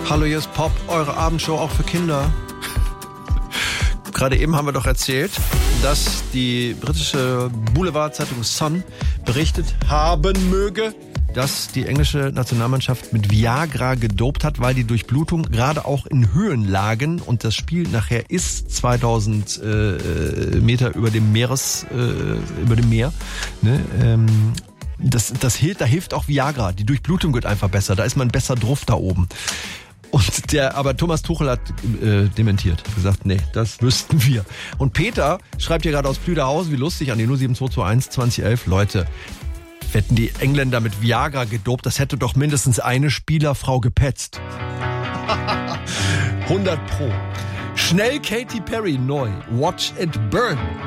Hallo, hier ist Pop, eure Abendshow auch für Kinder. Gerade eben haben wir doch erzählt, dass die britische Boulevardzeitung Sun berichtet haben möge, dass die englische Nationalmannschaft mit Viagra gedopt hat, weil die Durchblutung gerade auch in Höhen lagen und das Spiel nachher ist 2000 Meter über dem Meer. Ne? Da hilft auch Viagra. Die Durchblutung wird einfach besser. Da ist man besser drauf da oben. Aber Thomas Tuchel hat dementiert. Gesagt, nee, das wüssten wir. Und Peter schreibt hier gerade aus Plüderhausen, wie lustig, an die 07221 2011. Leute, hätten die Engländer mit Viagra gedopt, das hätte doch mindestens eine Spielerfrau gepetzt. 100 Pro. Schnell Katy Perry neu. Watch it burn.